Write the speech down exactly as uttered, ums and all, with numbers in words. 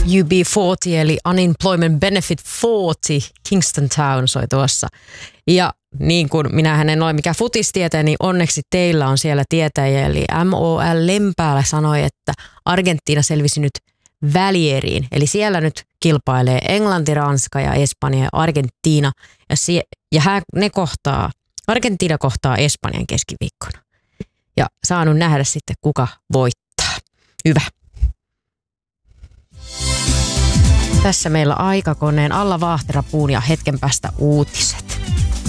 U B neljäkymmentä eli Unemployment Benefit neljäkymmentä, Kingston Town soi tuossa. Ja niin kuin minähän en ole mikään futistietäjä, niin onneksi teillä on siellä tietäjiä. Eli M O L Lempäälä sanoi, että Argentiina selvisi nyt välieriin. Eli siellä nyt kilpailee Englanti, Ranska ja Espanja ja Argentiina. Ja, sie- ja hän, ne kohtaa, Argentiina kohtaa Espanjan keskiviikkona. Ja saanut nähdä sitten, kuka voittaa. Hyvä. Tässä meillä aikakoneen alla vaahterapuun ja hetken päästä uutiset.